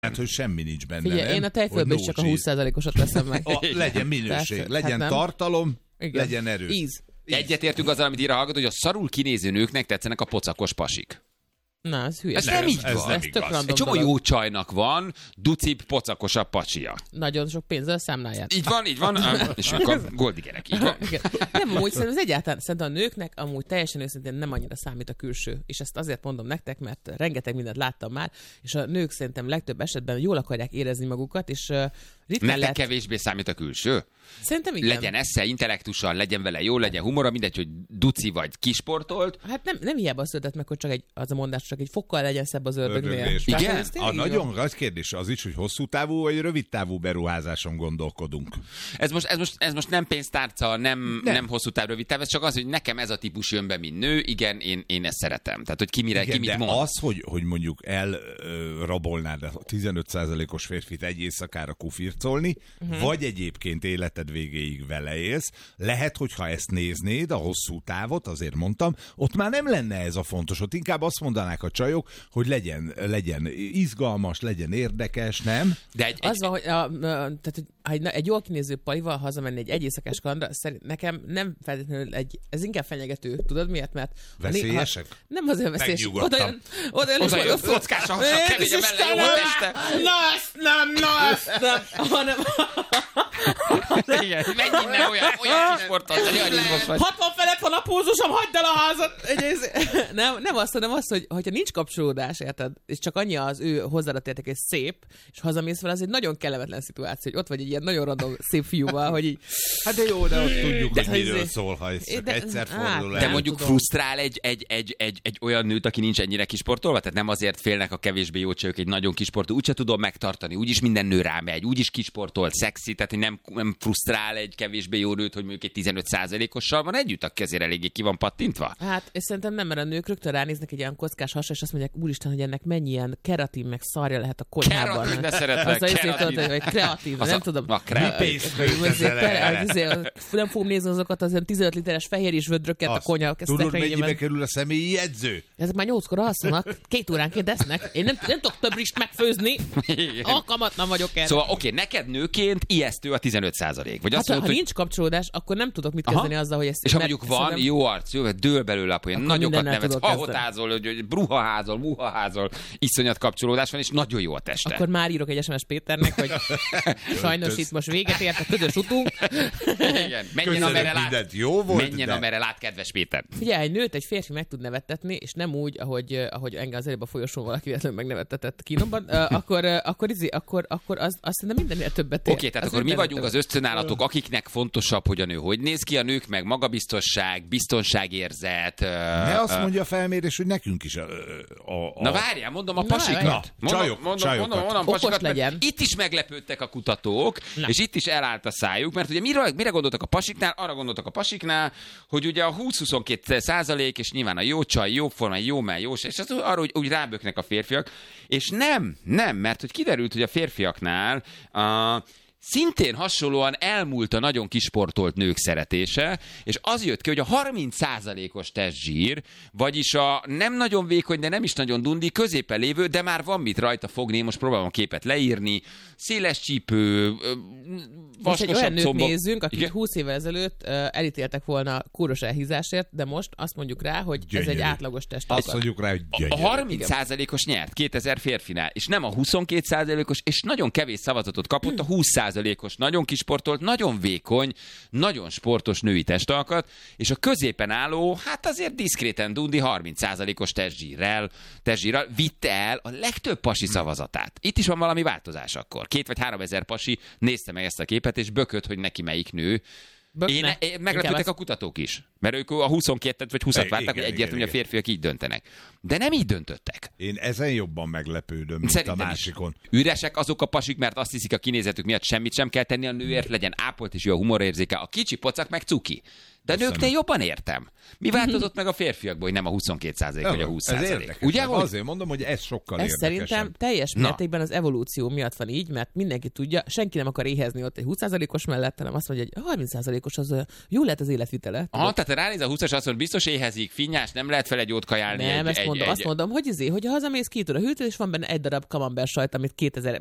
Hát, hogy semmi nincs benne. Figyelj, én a tejfölből is csak a 20%-osat veszem meg. Legyen minőség, Tehát, legyen tartalom, legyen erő. Íz. Egyetértünk azzal, amit ír a hallgató, hogy a szarul kinéző nőknek tetszenek a pocakos pasik. Na, ez hülye. Ez nem így van. Ez tök random Egy csomó dolog. jó csajnak van ducip pocakosabb pacsia. Nagyon sok pénzzel számláját. Így van, és ők a goldigerek, így van. Nem, amúgy szerintem az egyáltalán, szerintem a nőknek amúgy teljesen őszintén nem annyira számít a külső. És ezt azért mondom nektek, mert rengeteg mindent láttam már, és a nők szerintem legtöbb esetben jól akarják érezni magukat, és ritkán Nektek lehet... kevésbé számít a külső? Szerintem igen. Legyen esze, intellektussal, legyen vele jó, legyen humora, mindegy, hogy duci vagy kisportolt. Hát nem hiába született meg, hogy csak az a mondás, csak egy fokkal legyen szebb az ördögnél. Ördögnél. Igen? Tehát, ez A tényleg így nagyon van. nagy kérdés az is, hogy hosszú távú vagy rövid távú beruházáson gondolkodunk. Ez most nem pénztárca, nem hosszú táv, rövid táv, ez csak az, hogy nekem ez a típus jön be, mint nő, igen, én ezt szeretem. Tehát, hogy ki Igen, mit de mond. az, hogy mondjuk elrabolnád a 15%-os férfit egy éjszakára kufircolni, vagy egyébként életed végéig vele élsz, lehet, hogyha ezt néznéd, a hosszú távot, azért mondtam, ott már nem lenne ez a fontos, ott inkább azt mondanák a csajok, hogy legyen izgalmas, legyen érdekes, nem? De Az van, hogy tehát, hogy egy jól kinéző palival hazamenni egy éjszakás kalandra, szerint nekem nem feltétlenül ez inkább fenyegető. Tudod miért? Mert Veszélyesek? Nem azért veszélyes. Megnyugodtam. Oda jön kockás a kemény a melle, jó a teste. Na ezt nem, hanem... Igen, menj innen olyan kisportot, olyan izmos vagy. 60 felett van a pulzusom, hagyd el a házat! Nem azt, hanem azt, hogy hogyha nincs kapcsolódás, érted, és csak annyi az ő hozzáadott érték, és szép, és hazamész vele, az egy nagyon kellemetlen szituáció, hogy ott vagy egy ilyen nagyon random szép fiúval, hogy így... Hát de jó, de ott tudjuk, hogy miről azért- szól, ha ez csak De- egyszer hát, fordul De el. mondjuk tudom. frusztrál egy olyan nőt, aki nincs ennyire kisportolva? Tehát nem azért félnek a kevésbé jó csajok egy nagyon kisportoló, úgyse tudom megtartani, úgyis minden nő rámegy, úgyis kisportolt, szexi, tehát hogy nem frusztrál egy kevésbé jó nőt, hogy mondjuk egy 15%-ossal van együtt, aki azért eléggé ki van pattintva? Hát, és szerintem nem, mert a nők rögtön ránéznek egy ilyen kockás hasra, és azt mondják, úristen, hogy ennek mennyi ilyen keratin, meg szarja lehet a konyhában. Keratin, de szeretlek, Az a izét, keratin. vagy kreatív, Az nem a- tudom. a kreatív. Nem fogom nézni azokat az ilyen 15 literes fehér és vödröket a konyha Tudod, mennyibe kerül a személyi jegyző? Ezek már 8-kor alszanak, 2 óránként esznek. Én nem tudok több rist megfőzni. Alkalmatlan vagyok erre. Szóval oké, neked nőként ijesztő a 15%. Vagy Hát, azt ha mondod, hogy nincs kapcsolódás, akkor nem tudok mit kezdeni azzal, hogy ezt... és ha mert mondjuk van szerintem- jó arc, jó, dől belőle a poén, Akkor nagyokat mindennel nevetsz, tudok hahotázol, hogy bruhaházol, muhaházol, iszonyat kapcsolódás van, és nagyon jó a teste. Akkor már írok egy SMS Péternek, hogy sajnos itt most véget ért a közös utunk. Igen, menjen amerre lát. Mindent jó volt, Menjen de... amerre lát, kedves Péter. Figyelj, egy nőt egy férfi meg tud nevettetni, és nem úgy, ahogy engem az előbb a folyosón valaki véletlenül megnevettetett kínomban, akkor azt szerintem mindennél többet ér. Oké, tehát Az akkor mi mindennél vagyunk az többet. ösztönállatok, akiknek fontosabb, hogy a nő hogy néz ki, a nők meg magabiztosság, biztonságérzet. Ne azt mondja a felmérés, hogy nekünk is Na várjál, mondom a Na, pasikat. várjál. Csajokat. Mondom Okos pasikat, mert legyen. itt is meglepődtek a kutatók, Na. és itt is elállt a szájuk, mert ugye mire gondoltak a pasiknál? Arra gondoltak a pasiknál, hogy ugye a 20-22%, és nyilván a jó csaj, jó forma, jó mell, jó, és az arra úgy ráböknek a férfiak, és nem, mert hogy kiderült, hogy a férfiaknál szintén hasonlóan elmúlt a nagyon kisportolt nők szeretése, és az jött ki, hogy a 30%-os testzsír, vagyis a nem nagyon vékony, de nem is nagyon dundi, középen lévő, de már van mit rajta fogni, most próbálom a képet leírni, széles csípő, Most egy vaskosabb olyan nőt combok. nézzünk, akit Igen? 20 évvel ezelőtt elítéltek volna kúros elhízásért, de most azt mondjuk rá, hogy ez egy Gyönyörű. átlagos Azt testalkat. mondjuk rá, hogy A gyönyörű. 30%-os nyert 2000 férfinál, és nem a 22%-os, és nagyon kevés szavazatot kapott a 20%-os, nagyon kisportolt, nagyon vékony, nagyon sportos női testalkat, és a középen álló, hát azért diszkréten dundi 30%-os testzsírrel vitte el a legtöbb pasi szavazatát. Itt is van valami változás akkor. 2 vagy 3 ezer pasi nézte meg ezt a képet, és bökött, hogy neki melyik nő. Bökne. Meglepődtek a kutatók is, mert ők a 22-et vagy 20-at várták, hogy Igen, egyértelmű, hogy a férfiak így döntenek. De nem így döntöttek. Én ezen jobban meglepődöm, mint Szerintem a másikon. Is. Üresek azok a pasik, mert azt hiszik, a kinézetük miatt semmit sem kell tenni a nőért, legyen ápolt és jó a humorérzéke. A kicsi pocak meg cuki. De a nőknél jobban értem. Mi változott meg a férfiakból, hogy nem a 22% vagy a 20%? Ez érdekes. Ugye, hogy? Azért mondom, hogy ez sokkal Ez érdekesebb. szerintem teljes mértékben az evolúció miatt van így, mert mindenki tudja, senki nem akar éhezni ott egy 20%-os mellett, hanem azt mondja, hogy 30%-os az jó lehet az életvitele. Aha, tehát ránéz a 20-as, azt mondja, biztos éhezik, finnyás, nem lehet vele jót kajálni. Nem, azt mondom, hogy ha hazamész, ki tud a hűtő, és van benne egy darab camembert sajt, amit 2000